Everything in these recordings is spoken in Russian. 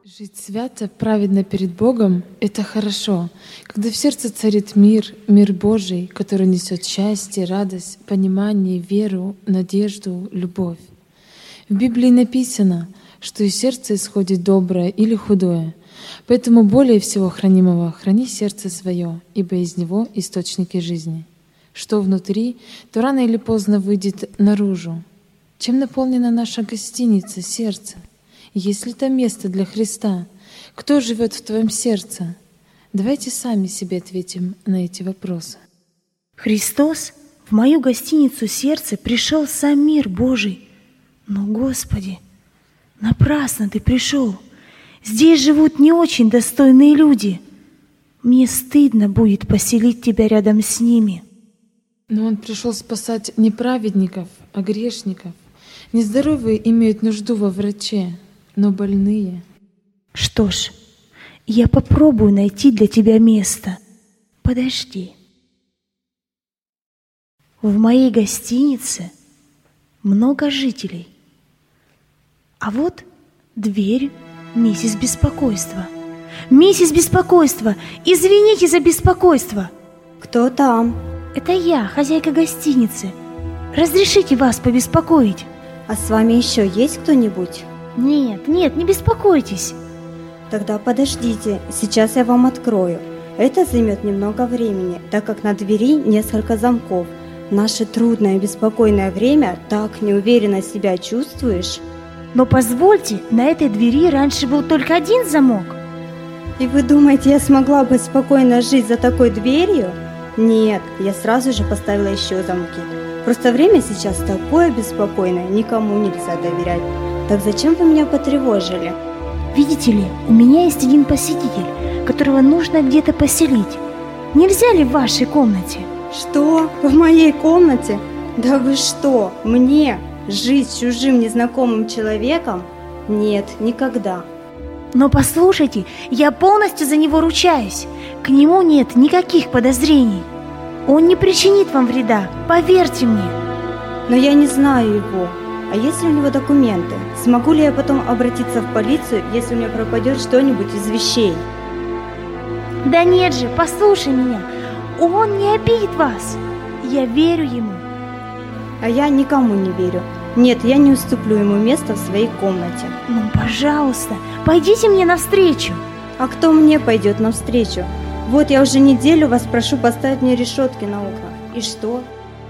Жить свято, праведно перед Богом — это хорошо, когда в сердце царит мир, мир Божий, который несет счастье, радость, понимание, веру, надежду, любовь. В Библии написано, что из сердца исходит доброе или худое, поэтому более всего хранимого храни сердце свое, ибо из него источники жизни. Что внутри, то рано или поздно выйдет наружу. Чем наполнена наша гостиница, сердце? Есть ли там место для Христа? Кто живет в твоем сердце? Давайте сами себе ответим на эти вопросы. Христос в мою гостиницу сердце пришел сам мир Божий. Но, Господи, напрасно Ты пришел. Здесь живут не очень достойные люди. Мне стыдно будет поселить Тебя рядом с ними. Но Он пришел спасать не праведников, а грешников. Нездоровые имеют нужду во враче, но больные. Что ж, я попробую найти для тебя место. Подожди. В моей гостинице много жителей. А вот дверь миссис Беспокойство. Миссис Беспокойство, извините за беспокойство. Кто там? Это я, хозяйка гостиницы. Разрешите вас побеспокоить? А с вами еще есть кто-нибудь? Нет, не беспокойтесь. Тогда подождите, сейчас я вам открою. Это займет немного времени, так как на двери несколько замков. В наше трудное и беспокойное время так неуверенно себя чувствуешь. Но позвольте, на этой двери раньше был только один замок. И вы думаете, я смогла бы спокойно жить за такой дверью? Нет, я сразу же поставила еще замки. Просто время сейчас такое беспокойное, никому нельзя доверять. Так зачем вы меня потревожили? Видите ли, у меня есть один посетитель, которого нужно где-то поселить. Нельзя ли в вашей комнате? Что? В моей комнате? Да вы что? Мне жить с чужим незнакомым человеком? Нет, никогда. Но послушайте, я полностью за него ручаюсь. К нему нет никаких подозрений. Он не причинит вам вреда, поверьте мне. Но я не знаю его. А есть ли у него документы? Смогу ли я потом обратиться в полицию, если у меня пропадет что-нибудь из вещей? Да нет же, послушай меня. Он не обидит вас. Я верю ему. А я никому не верю. Нет, я не уступлю ему место в своей комнате. Ну, пожалуйста, пойдите мне навстречу. А кто мне пойдет навстречу? Вот я уже неделю вас прошу поставить мне решетки на окна. И что?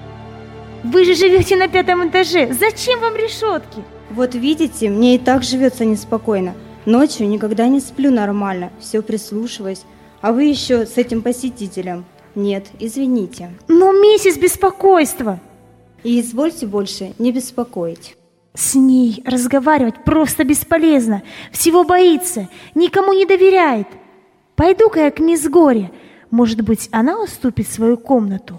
Вы же живете на 5-м этаже. Зачем вам решетки? Вот видите, мне и так живется неспокойно. Ночью никогда не сплю нормально, все прислушиваюсь. А вы еще с этим посетителем. Нет, извините. Но миссис Беспокойство. И извольте больше не беспокоить. С ней разговаривать просто бесполезно. Всего боится, никому не доверяет. Пойду-ка я к мисс Горе. Может быть, она уступит свою комнату.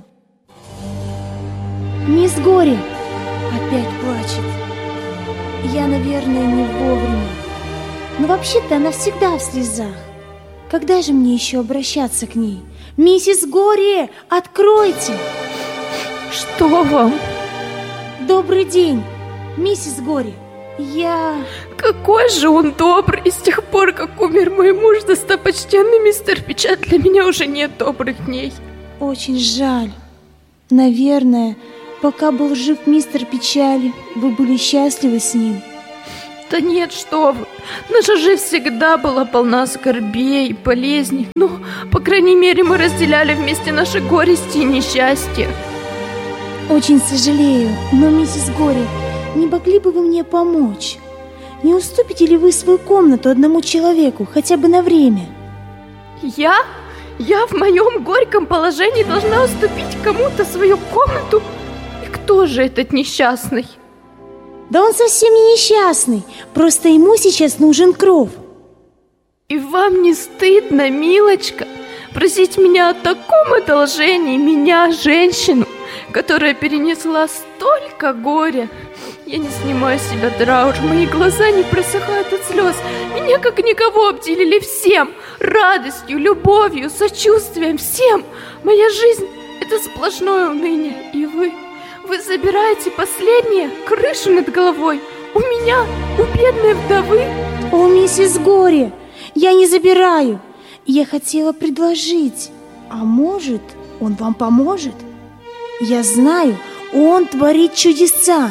Мисс Горе опять плачет. Я, наверное, не вовремя. Но вообще-то она всегда в слезах. Когда же мне еще обращаться к ней? Миссис Горе, откройте! Что вам? Добрый день, миссис Горе. Какой же он добрый! С тех пор, как умер мой муж, достопочтенный мистер Печаль, для меня уже нет добрых дней. Очень жаль. Наверное, пока был жив мистер Печаль, вы были счастливы с ним. Да нет, что вы! Наша жизнь всегда была полна скорбей, болезней. Ну, по крайней мере, мы разделяли вместе наши горести и несчастья. Очень сожалею, но, миссис Горе, не могли бы вы мне помочь? Не уступите ли вы свою комнату одному человеку, хотя бы на время? Я? Я в моем горьком положении должна уступить кому-то свою комнату? И кто же этот несчастный? Да он совсем не несчастный, просто ему сейчас нужен кров. И вам не стыдно, милочка, просить меня о таком одолжении, меня, женщину, которая перенесла столько горя? Я не снимаю с себя траур, мои глаза не просыхают от слез. Меня как никого обделили всем, радостью, любовью, сочувствием, всем. Моя жизнь — это сплошное уныние, и вы забираете последнее, крышу над головой. у меня, у бедной вдовы. О, миссис Гори, я не забираю. Я хотела предложить. А может, он вам поможет? Я знаю, он творит чудеса.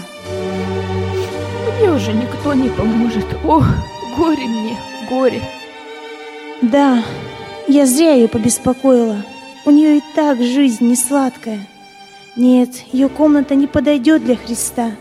Мне уже никто не поможет. Ох, горе мне, горе. Да, я зря ее побеспокоила. У нее и так жизнь не сладкая. Нет, ее комната не подойдет для Христа.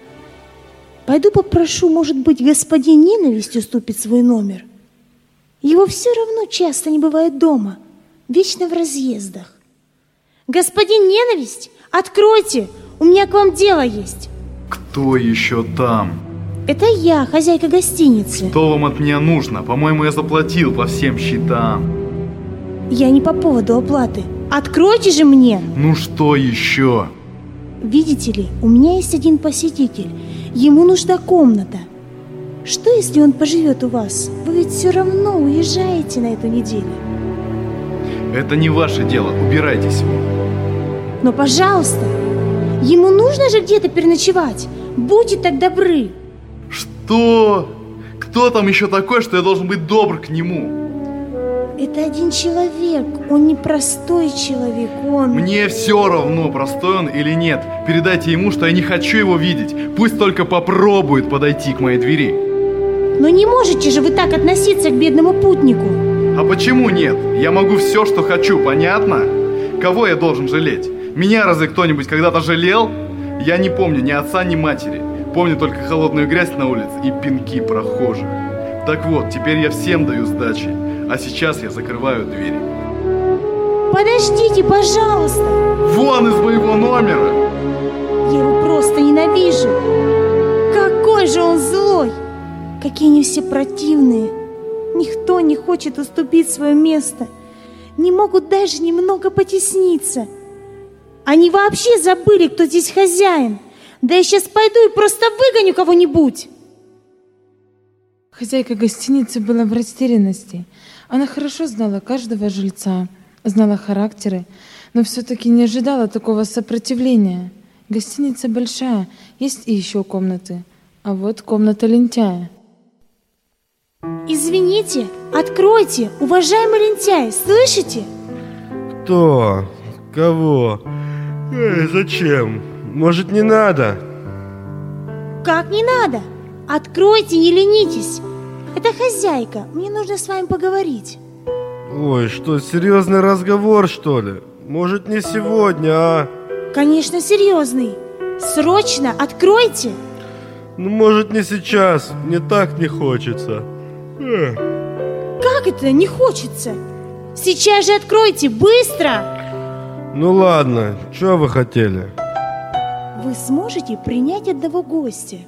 Пойду попрошу, может быть, господин Ненависть уступит свой номер. Его все равно часто не бывает дома, вечно в разъездах. Господин Ненависть, откройте, у меня к вам дело есть. Кто еще там? Это я, хозяйка гостиницы. Что вам от меня нужно? По-моему, я заплатил по всем счетам. Я не по поводу оплаты. Откройте же мне! Ну что еще? Видите ли, у меня есть один посетитель. Ему нужна комната. Что, если он поживет у вас? Вы ведь все равно уезжаете на эту неделю. Это не ваше дело, убирайтесь. Но, пожалуйста, ему нужно же где-то переночевать. Будьте так добры. Что? Кто там еще такой, что я должен быть добр к нему? Это один человек, он не простой человек, он... Мне все равно, простой он или нет. Передайте ему, что я не хочу его видеть. Пусть только попробует подойти к моей двери. Но не можете же вы так относиться к бедному путнику. А почему нет? Я могу все, что хочу, понятно? Кого я должен жалеть? Меня разве кто-нибудь когда-то жалел? Я не помню ни отца, ни матери. Помню только холодную грязь на улице и пинки прохожих. Так вот, теперь я всем даю сдачи. А сейчас я закрываю двери. Подождите, пожалуйста. Вон из моего номера! Я его просто ненавижу. Какой же он злой! Какие они все противные. Никто не хочет уступить свое место. Не могут даже немного потесниться. Они вообще забыли, кто здесь хозяин. Да я сейчас пойду и просто выгоню кого-нибудь. Хозяйка гостиницы была в растерянности. Она хорошо знала каждого жильца, знала характеры, но все-таки не ожидала такого сопротивления. Гостиница большая, есть и еще комнаты. А вот комната лентяя. Извините, откройте, уважаемый лентяй, слышите? Кто? Кого? Зачем? Может, не надо? Как не надо? Откройте, не ленитесь. Это хозяйка, мне нужно с вами поговорить. Ой, что, серьезный разговор, что ли? Может, не сегодня, а? Конечно, серьезный. Срочно откройте. Ну, может, не сейчас, мне так не хочется. Как это не хочется? Сейчас же откройте, быстро! Ну ладно, что вы хотели? Вы сможете принять одного гостя?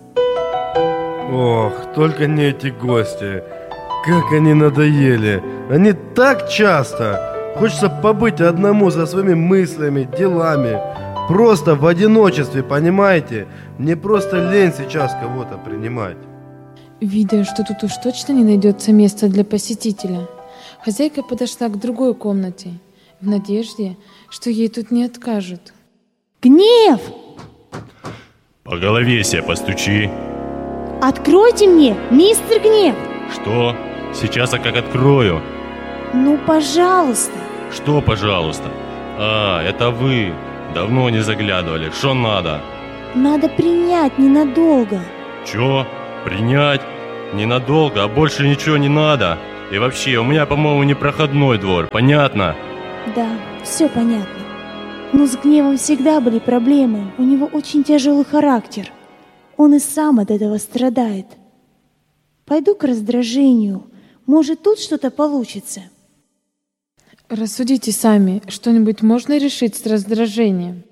Ох, только не эти гости. Как они надоели. Они так часто. Хочется побыть одному со своими мыслями, делами. Просто в одиночестве, понимаете? Мне просто лень сейчас кого-то принимать. Видя, что тут уж точно не найдется места для посетителя, хозяйка подошла к другой комнате, в надежде, что ей тут не откажут. Гнев! По голове себе постучи. Откройте мне, мистер Гнев! Что? Сейчас я как открою. Ну, пожалуйста. Что, пожалуйста? А, это вы. Давно не заглядывали. Что надо? Надо принять ненадолго. Чё? Принять? Ненадолго, а больше ничего не надо. И вообще, у меня, по-моему, не проходной двор. Понятно? Да, все понятно. Но с Гневом всегда были проблемы. У него очень тяжелый характер. Он и сам от этого страдает. Пойду к раздражению. Может, тут что-то получится. Рассудите сами, что-нибудь можно решить с раздражением?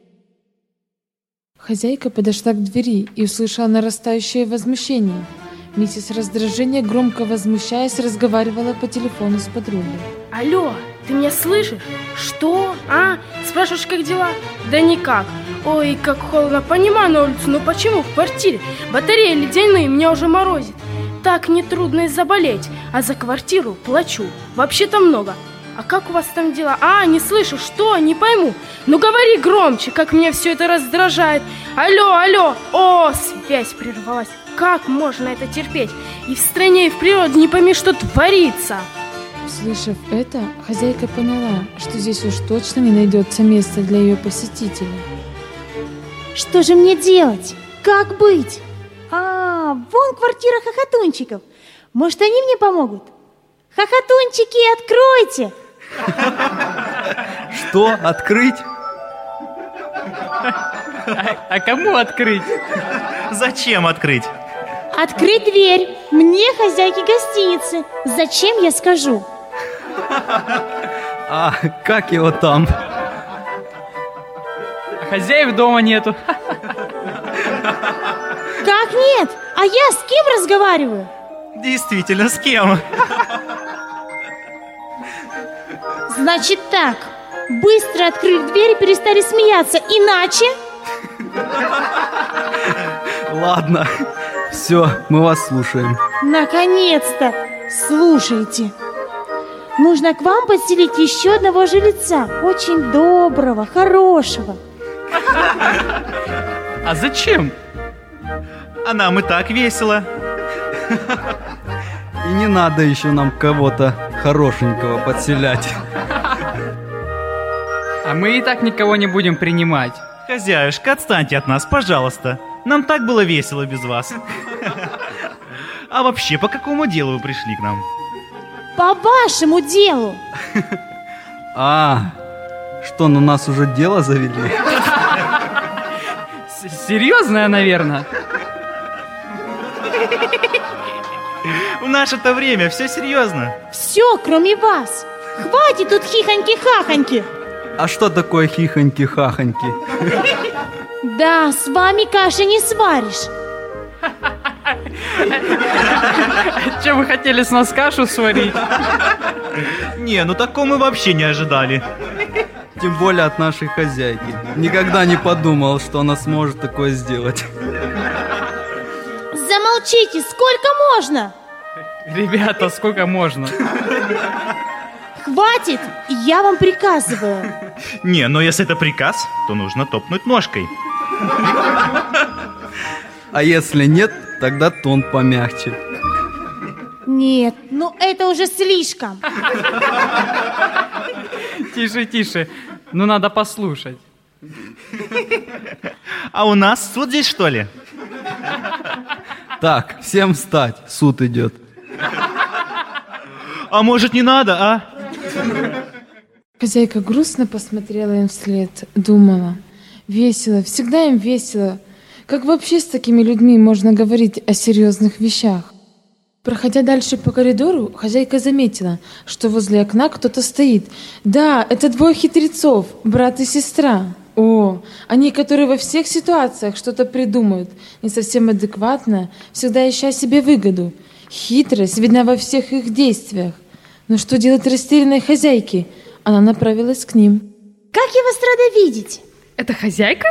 Хозяйка подошла к двери и услышала нарастающее возмущение. Миссис Раздражение, громко возмущаясь, разговаривала по телефону с подругой. Алло, ты меня слышишь? Что? А? Спрашиваешь, как дела? Да никак. Ой, как холодно. Понимаю на улицу, но почему в квартире? Батареи ледяные, меня уже морозит. Так нетрудно и заболеть. А за квартиру плачу. Вообще-то много. А как у вас там дела? А, не слышу, что? Не пойму. Ну говори громче, как меня все это раздражает. Алло, алло. О, связь прервалась. как можно это терпеть? И в стране, и в природе не пойми, что творится. Услышав это, хозяйка поняла, что здесь уж точно не найдется места для ее посетителя. Что же мне делать? Как быть? Вон квартира хохотунчиков. Может, они мне помогут? Хохотунчики, откройте! Что? Открыть? А кому открыть? Зачем открыть? Открыть дверь. Мне, хозяйке гостиницы. Зачем, я скажу. А как его там? Хозяев дома нету. Как нет? А я с кем разговариваю? Действительно, с кем? Значит так, быстро открыли дверь и перестали смеяться, иначе... Ладно, все, мы вас слушаем. Наконец-то! Слушайте. Нужно к вам подселить еще одного жильца, очень доброго, хорошего. А зачем? А нам и так весело. И не надо еще нам кого-то хорошенького подселять. А мы и так никого не будем принимать. Хозяюшка, отстаньте от нас, пожалуйста. Нам так было весело без вас. А вообще, по какому делу вы пришли к нам? По вашему делу. Что, на нас уже дело завели? Серьезное, наверное. В наше-то время все серьезно. Все, кроме вас. Хватит тут хихоньки-хахоньки. А что такое хихоньки-хахоньки? Да, с вами каши не сваришь. Че, вы хотели с нас кашу сварить? Не, ну такого мы вообще не ожидали. Тем более от нашей хозяйки. Никогда не подумал, что она сможет такое сделать. Замолчите, сколько можно? Ребята, сколько можно? Хватит, я вам приказываю. Не, но если это приказ, то нужно топнуть ножкой. А если нет, тогда тон помягче. Нет, ну это уже слишком. Тише, тише. Ну надо послушать. А у нас суд здесь, что ли? Так, всем встать, суд идет. А может, не надо, а? Хозяйка грустно посмотрела им вслед, думала. Весело, всегда им весело. Как вообще с такими людьми можно говорить о серьезных вещах? Проходя дальше по коридору, хозяйка заметила, что возле окна кто-то стоит. Да, это двое хитрецов, брат и сестра. О, они, которые во всех ситуациях что-то придумают, не совсем адекватно, всегда ища себе выгоду. Хитрость видна во всех их действиях. Но что делать растерянной хозяйке? Она направилась к ним. Как я вас рада видеть! Это хозяйка?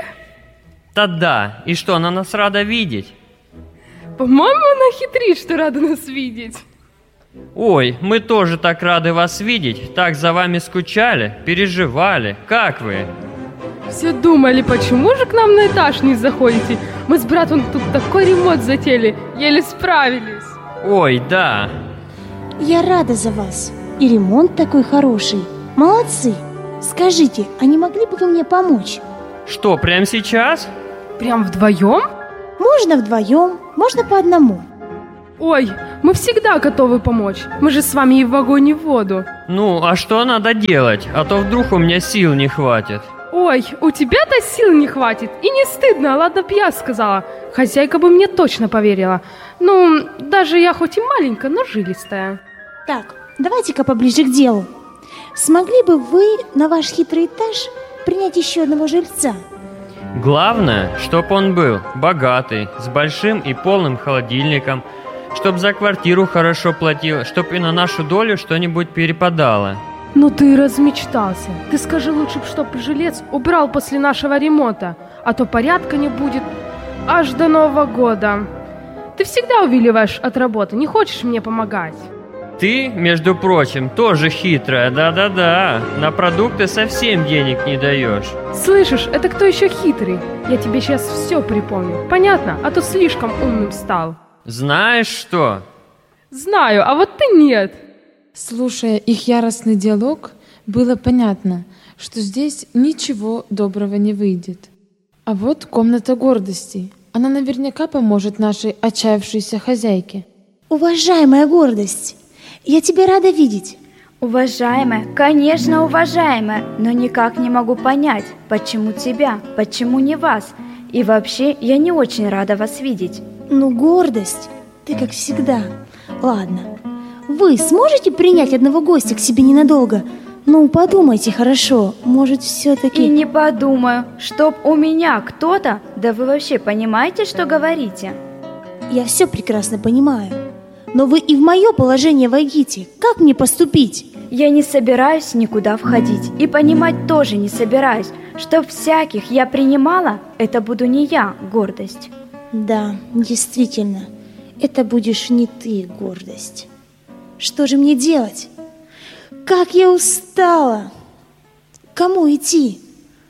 Да, и что, она нас рада видеть? По-моему, она хитрит, что рада нас видеть. Ой, мы тоже так рады вас видеть. Так за вами скучали, переживали. Как вы? Все думали, почему же к нам на этаж не заходите? Мы с братом тут такой ремонт затеяли, еле справились. Ой, да. Я рада за вас. И ремонт такой хороший. Молодцы. Скажите, а не могли бы вы мне помочь? Что, прямо сейчас? Прям вдвоем? Можно вдвоем, можно по одному. Ой, мы всегда готовы помочь. Мы же с вами и в огонь, и в воду. Ну, а что надо делать? А то вдруг у меня сил не хватит. Ой, у тебя-то сил не хватит. И не стыдно, ладно б я сказала. Хозяйка бы мне точно поверила. Ну, даже я хоть и маленькая, но жилистая. Так, давайте-ка поближе к делу. Смогли бы вы на ваш хитрый этаж принять еще одного жильца? Главное, чтоб он был богатый, с большим и полным холодильником, чтоб за квартиру хорошо платил, чтоб и на нашу долю что-нибудь перепадало. Ну ты размечтался. Ты скажи лучше, чтоб жилец убрал после нашего ремонта, а то порядка не будет аж до Нового года. Ты всегда увиливаешь от работы, не хочешь мне помогать. Ты, между прочим, тоже хитрая, да-да-да. На продукты совсем денег не даешь. Слышишь, это кто еще хитрый? Я тебе сейчас все припомню. Понятно? А то слишком умным стал. Знаешь что? Знаю, а вот ты нет. Слушая их яростный диалог, было понятно, что здесь ничего доброго не выйдет. А вот комната гордости. Она наверняка поможет нашей отчаявшейся хозяйке. Уважаемая гордость, я тебя рада видеть. Уважаемая, конечно, уважаемая, но никак не могу понять, почему тебя, почему не вас. И вообще, я не очень рада вас видеть. Ну, гордость, ты как всегда. Ладно, вы сможете принять одного гостя к себе ненадолго? Ну, подумайте хорошо, может, все-таки... И не подумаю, чтоб у меня кто-то... Да вы вообще понимаете, что говорите? Я все прекрасно понимаю. Но вы и в мое положение войдите. Как мне поступить? Я не собираюсь никуда входить. И понимать тоже не собираюсь. Чтоб всяких я принимала, это буду не я, гордость. Да, действительно, это будешь не ты, гордость. Что же мне делать? Как я устала! Кому идти?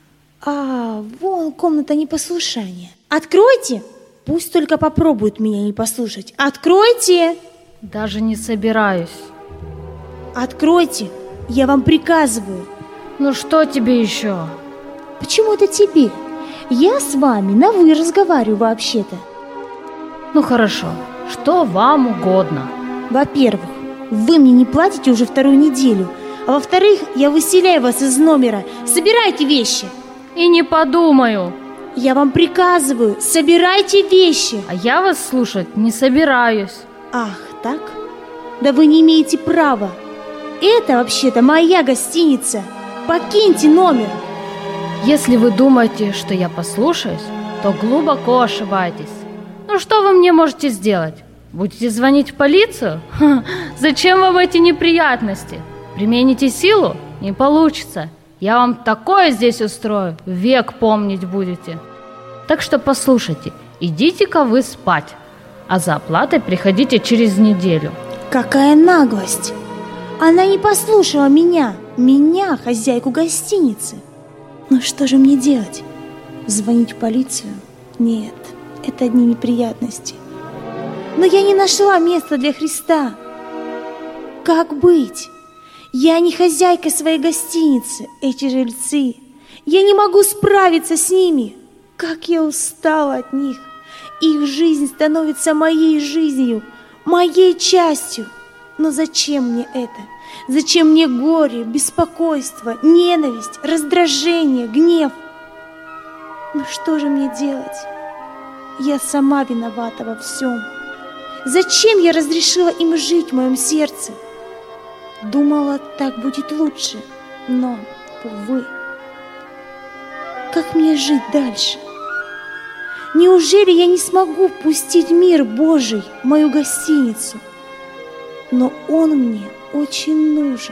А, вон комната непослушания. Откройте! Пусть только попробуют меня не послушать. Откройте! Даже не собираюсь. Откройте! Я вам приказываю. Ну что тебе еще? Почему это тебе? Я с вами на «вы» разговариваю вообще-то. Ну хорошо, что вам угодно? Во-первых, вы мне не платите уже вторую неделю. А во-вторых, я выселяю вас из номера. Собирайте вещи. И не подумаю. Я вам приказываю, собирайте вещи. А я вас слушать не собираюсь. Ах, так? Да вы не имеете права. Это вообще-то моя гостиница. Покиньте номер. Если вы думаете, что я послушаюсь, то глубоко ошибаетесь. Ну что вы мне можете сделать? Будете звонить в полицию? Зачем вам эти неприятности? Примените силу? Не получится. Я вам такое здесь устрою, век помнить будете. Так что послушайте, идите-ка вы спать, а за оплатой приходите через неделю. Какая наглость! Она не послушала меня, хозяйку гостиницы. Ну что же мне делать? Звонить в полицию? Нет, это одни неприятности. Но я не нашла места для Христа. Как быть? Я не хозяйка своей гостиницы, эти жильцы. Я не могу справиться с ними. Как я устала от них. Их жизнь становится моей жизнью, моей частью. Но зачем мне это? Зачем мне горе, беспокойство, ненависть, раздражение, гнев? Ну что же мне делать? Я сама виновата во всем. Зачем я разрешила им жить в моем сердце? Думала, так будет лучше, но, увы. Как мне жить дальше? Неужели я не смогу впустить мир Божий в мою гостиницу? Но он мне очень нужен.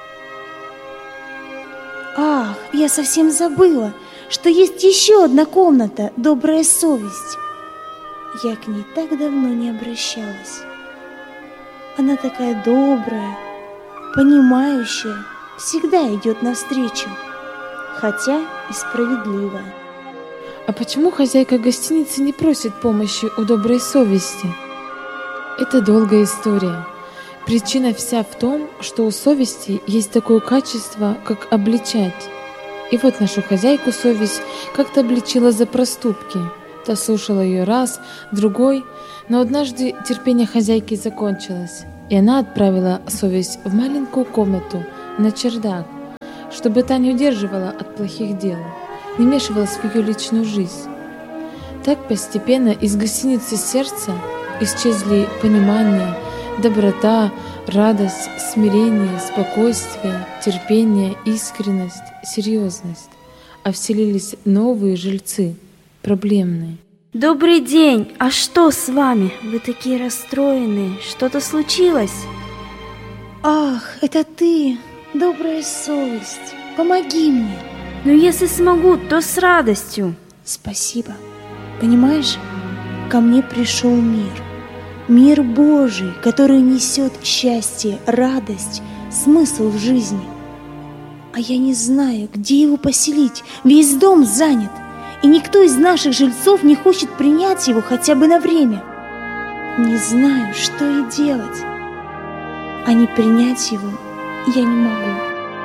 Ах, я совсем забыла, что есть еще одна комната, добрая совесть. Я к ней так давно не обращалась. Она такая добрая, понимающая, всегда идет навстречу, хотя и справедливая. А почему хозяйка гостиницы не просит помощи у доброй совести? Это долгая история. Причина вся в том, что у совести есть такое качество, как обличать. И вот нашу хозяйку совесть как-то обличила за проступки. Та слушала ее раз, другой, но однажды терпение хозяйки закончилось, и она отправила совесть в маленькую комнату на чердак, чтобы та не удерживала от плохих дел, не вмешивалась в ее личную жизнь. Так постепенно из гостиницы сердца исчезли понимание, доброта, радость, смирение, спокойствие, терпение, искренность, серьезность, а вселились новые жильцы, проблемные. Добрый день, а что с вами? Вы такие расстроенные, что-то случилось? Ах, это ты, добрая совесть, помоги мне. Ну если смогу, то с радостью. Спасибо. Понимаешь, ко мне пришел мир. Мир Божий, который несет счастье, радость, смысл в жизни. А я не знаю, где его поселить, весь дом занят, и никто из наших жильцов не хочет принять его хотя бы на время. Не знаю, что и делать, а не принять его я не могу.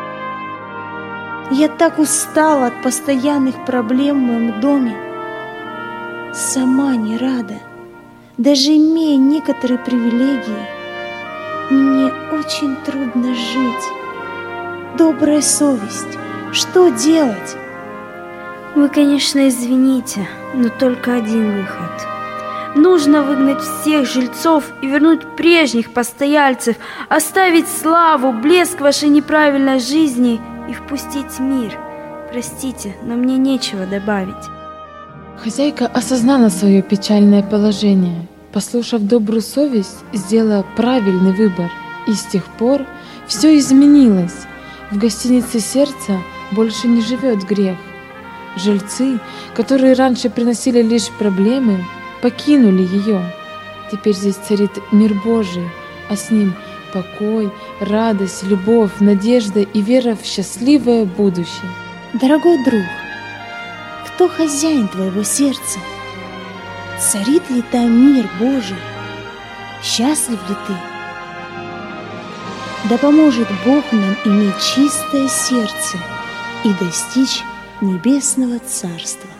Я так устала от постоянных проблем в моем доме, сама не рада. Даже имея некоторые привилегии, мне очень трудно жить. Добрая совесть, что делать? Вы, конечно, извините, но только один выход. Нужно выгнать всех жильцов и вернуть прежних постояльцев, оставить славу, блеск вашей неправильной жизни и впустить мир. Простите, но мне нечего добавить. Хозяйка осознала свое печальное положение, послушав добрую совесть, сделала правильный выбор, и с тех пор все изменилось. В гостинице сердца больше не живет грех. Жильцы, которые раньше приносили лишь проблемы, покинули ее. Теперь здесь царит мир Божий, а с ним покой, радость, любовь, надежда и вера в счастливое будущее. Дорогой друг, кто хозяин твоего сердца? Царит ли там мир Божий? Счастлив ли ты? Да поможет Бог нам иметь чистое сердце и достичь небесного царства.